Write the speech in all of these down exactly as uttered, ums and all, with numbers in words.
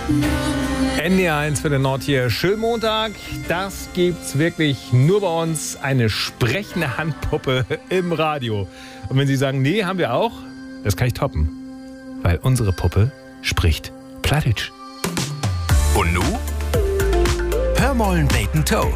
N D R eins für den Nord hier. Schönen Montag. Das gibt's wirklich nur bei uns. Eine sprechende Handpuppe im Radio. Und wenn Sie sagen, nee, haben wir auch, das kann ich toppen. Weil unsere Puppe spricht Plattdeutsch. Und nu? Hör mollen Bacon Toe.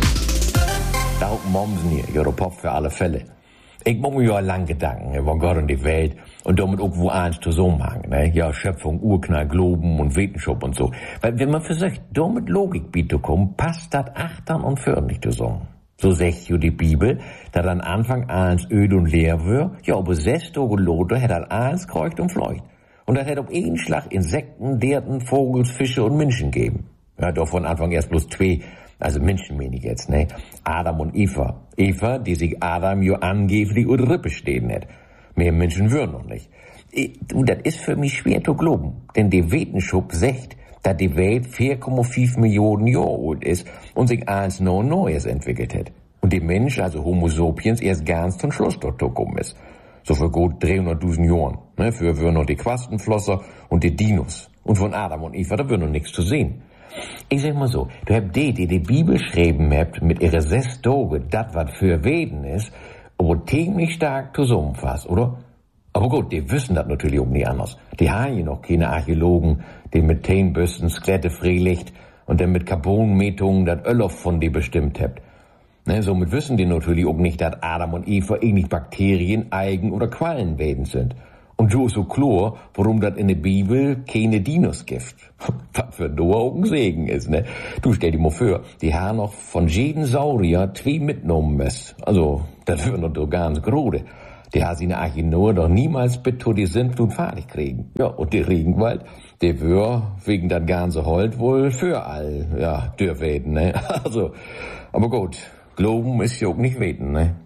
Da auch Mommsen hier, ihre Pop für alle Fälle. Ich mache mir ja lang Gedanken über Gott und die Welt und damit irgendwo eins zusammenhängen, ne? Ja, Schöpfung, Urknall, Globen und Wetenschap und so. Weil wenn man versucht, damit Logik bieten kommt, passt das achtern und fördern nicht zusammen. So sagt jo die Bibel, dass an Anfang eins öd und leer wär, ja, aber sechs Tage Lothar hätt an eins kreucht und fleucht. Und das hätt auf einen Schlag Insekten, Derten, Vogels, Fische und Menschen geben. Ja, doch von Anfang erst bloß zwei. Also Menschen meine ich jetzt, ne? Adam und Eva. Eva, die sich Adam jo angeblich über die Rippe stehen hat. Mehr Menschen würden noch nicht. Und das ist für mich schwer zu glauben. Denn die Wetenschap sagt, dass die Welt vier Komma fünf Millionen Jahre alt ist und sich eins noch Neues entwickelt hat. Und der Mensch, also Homo sapiens, erst ganz zum Schluss dort gekommen ist. So für gut dreihunderttausend Jahren. Ne? Für würden noch die Quastenflosser und die Dinos. Und von Adam und Eva, da wird noch nichts zu sehen. Ich sag mal so, du habt die, die die Bibel schreiben habt, mit ihrer sechs Tage, dat wat für Weden ist, aber ziemlich stark zusammenfasst, oder? Aber gut, die wissen das natürlich auch nicht anders. Die haben ja noch keine Archäologen, die mit Teenbüsten Skelette freilegt und dann mit Carbonmetungen das Öl von die bestimmt habt. Ne, somit wissen die natürlich auch nicht, dass Adam und Eva ähnlich Bakterien, Algen oder Quallenwesen sind. Und so ist so klar, warum das in der Bibel keine Dinos gibt. Was für Noah auch ein Segen ist, ne? Du stell dir mal vor, die haben noch von jedem Saurier zwei mitgenommen müssen. Also, das wäre noch ganz grode. Die haben sie in der Arche Noah doch niemals bitte die Sintflut fertig kriegen. Ja, und der Regenwald, der wär wegen das ganze Holz wohl für all, ja, dürfen, ne? Also, aber gut, Glauben ist ja auch nicht weten, ne?